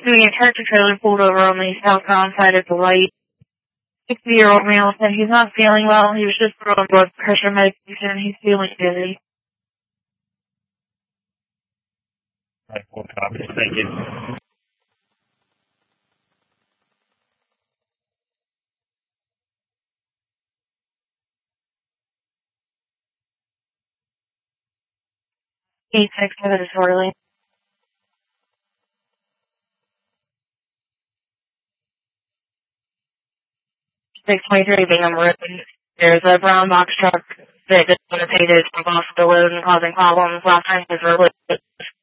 Doing a tractor trailer pulled over on the southbound side of the light. 60-year-old male said he's not feeling well. He was just put on blood pressure medication. He's feeling dizzy. Right, full copy. Thank you. Eight six to the disorderly. 623 Bingham Road. There's a brown box truck that dissipated from off the load and causing problems. Last time was released.